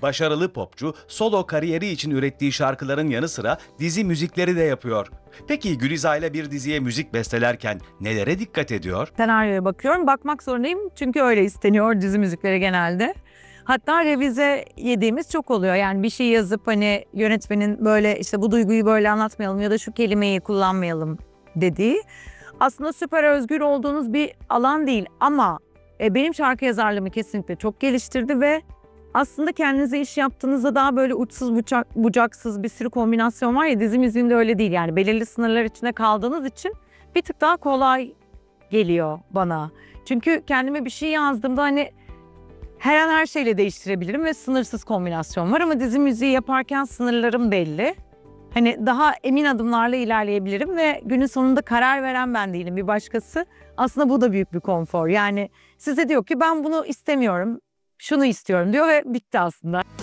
Başarılı popçu, solo kariyeri için ürettiği şarkıların yanı sıra dizi müzikleri de yapıyor. Peki Gülizar ile bir diziye müzik bestelerken nelere dikkat ediyor? Senaryoya bakıyorum. Bakmak zorundayım çünkü öyle isteniyor dizi müzikleri genelde. Hatta revize yediğimiz çok oluyor. Yani bir şey yazıp hani yönetmenin böyle işte bu duyguyu böyle anlatmayalım ya da şu kelimeyi kullanmayalım dediği. Aslında süper özgür olduğunuz bir alan değil ama benim şarkı yazarlığımı kesinlikle çok geliştirdi ve aslında kendinize iş yaptığınızda daha böyle uçsuz bucaksız bir sürü kombinasyon var ya, dizi müziğinde öyle değil. Yani belirli sınırlar içinde kaldığınız için bir tık daha kolay geliyor bana. Çünkü kendime bir şey yazdığımda hani her an her şeyle değiştirebilirim ve sınırsız kombinasyon var ama dizi müziği yaparken sınırlarım belli. Hani daha emin adımlarla ilerleyebilirim ve günün sonunda karar veren ben değilim, bir başkası. Aslında bu da büyük bir konfor. Yani size diyor ki ben bunu istemiyorum, şunu istiyorum diyor ve bitti aslında.